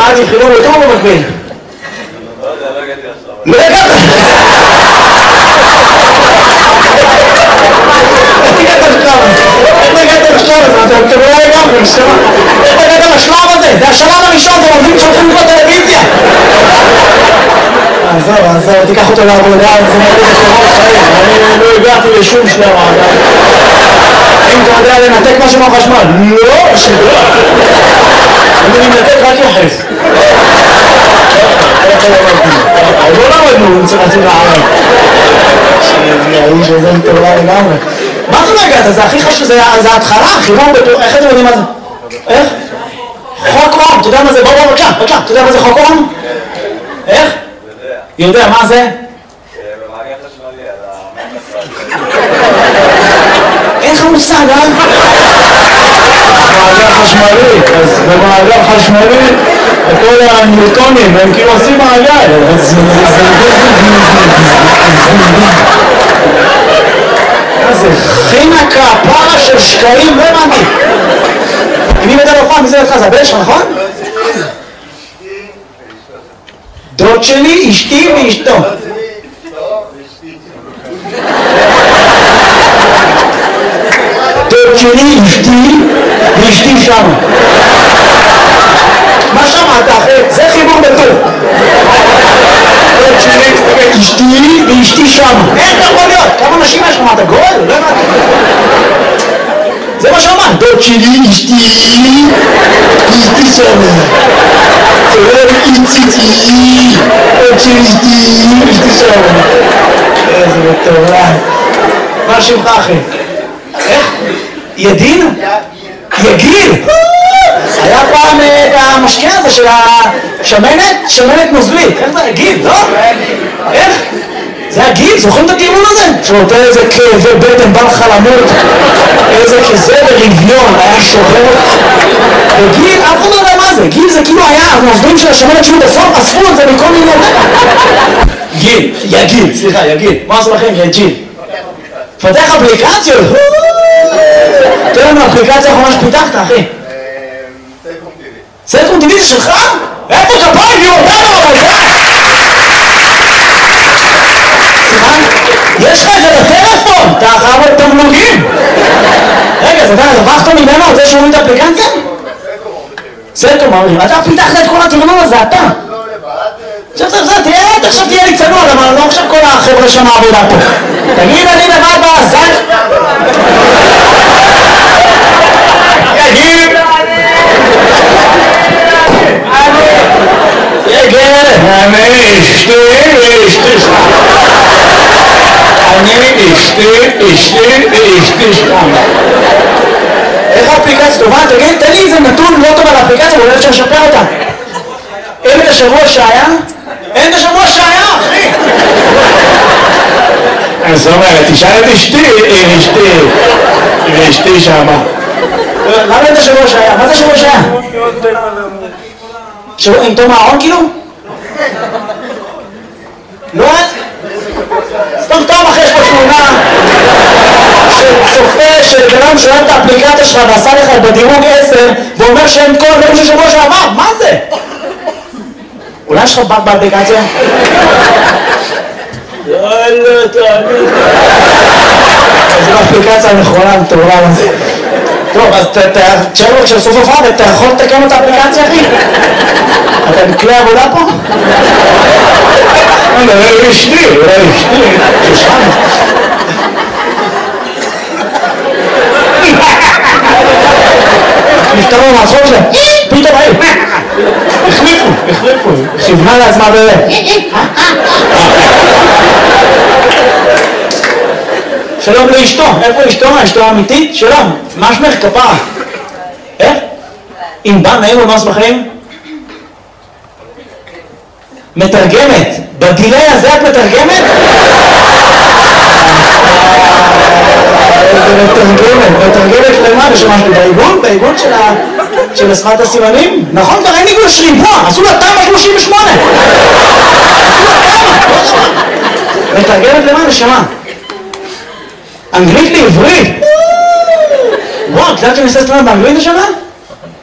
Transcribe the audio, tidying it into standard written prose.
אל תבחרו אותו במקביל. לא הגעת. איך הגעת לשלב הזה? אתם לא הגעתם לשלב. איך הגעת לשלב הזה? זה השלב הראשון, זה עובדים שהולכים לקרוא טלוויזיה. עזוב, תיקח אותו לעבודה, זה מרגיש לשלב חיים. אני לא הגעתי לשום שלב. אם אתה יודע לנתק משהו מהחשמל, לא, שלא. אני מנתק רק יחס. לא למדנו, רצינו לערב. האיש הזה מטורלל לגמרי. מה זה לא הגעת? זה הכי חשוב, זה ההתחלה, חימום בטור, איך אתם יודעים מה זה? איך? חוק אום, אתה יודע מה זה? בוא, בבקשה, אתה יודע מה זה חוק אום? איך? יודע, מה זה? במעגל חשמלי, על אין לך מושג, מעגל חשמלי, אז במעגל חשמלי כל הניוטונים הם כאילו עושים מעגל. זה חינקה, פרה של שקעים, לא הבנתי. מי מדע לא פעם, מי זה לך? זה הבן שלך, נכון? דוד שלי, אשתי ואשתו. דוד שלי, אשתי ואשתי שם. מה שמעת אחי? זה חיבור בטוב. דוד שלי, אשתי ואשתי שם. איך אתה יכול להיות? כמה נשים יש לך? מה אתה גול? לא הבנתי. זה מה שאמרת. דוד שלי, אשתי ואשתי שם. איציצי, עוד שלישתי, אשתי שם. איזה מטורף. מה שמך אחי? איך? ידין? יגיל? היה פעם את המשקיע הזה של השמנת? שמנת נוזלית. איך זה? גיל, לא? איך? זה הגיל, זוכרים את הטיעון הזה? שנותן איזה כאבי בטן, בא לך למות, איזה כזה ברביון, היה שובר. וגיל, אף אחד לא יודע מה זה, גיל זה כאילו היה, הנוזלים של השמנת שלו בסוף, אספו את זה מכל מיני... גיל, יגיל, סליחה, יגיל, מה עשו לכם? יגיל. פתח אפליקציות? תראה לנו אפליקציה האחרונה שפיתחת, אחי. סלקום טיווי זה שלך? איפה כפיים? יהיו אותנו בבית! יש לך את זה בטלפון, אתה חייב את תמלוגים. רגע, אז אתה הרווחת ממנו על זה שאומרים את האפליקציה? סלקום אומרים, אתה פיתחת את כל התמלוג הזה, אתה. עכשיו תהיה לי צנוע, אבל לא עכשיו כל החבר'ה שם העבודה פה. תגיד, אני לבד בעזן. יגיד. אני אשתי שם. איך האפליקציה טובה? תגיד, תן לי איזה נתון לא טוב על האפליקציה, אולי אפשר לשפר אותה. אין את השבוע שהיה? אין את השבוע שהיה, אחי! אז זאת אומרת, תשאל את אשתי שמה. למה אין את השבוע שהיה? מה זה השבוע שהיה? עם תום הארון כאילו? לא? סתם אחרי יש פה תמונה של צופה של בנם שאוהב את האפליקציה שלך ועשה לך בדירוג 10 ואומר שאין כל הדברים של שבוע שעבר, מה זה? אולי יש לך בק באפליקציה? לא, תאמין. זו האפליקציה הנכונה, מטורף הזה. טוב, אז תשאר לו כשסוף הופעה, אתה יכול לתקן את האפליקציה, אחי? אתה בכלי עבודה פה? אולי אשתי, ששם. נפתרו מהצחוק שלהם, פתאום היי, החליפו, כיוונה לעצמה שלום לאשתו, איפה אשתו? אשתו האמיתית? שלום, מה שמך כפרה? איך? אם בא נעים ומה שמחים? מתרגמת, בגילי הזה את מתרגמת? איזה מתרגמת למה? ושמשהו בעיגון של שפת הסימנים? נכון, כבר אין עיגון שריבוע, עשו לה תמ"א 38. מתרגמת למה? נשמה? אנגלית לעברית? וואו, את יודעת שאני עושה סטרנד באנגלית השנה?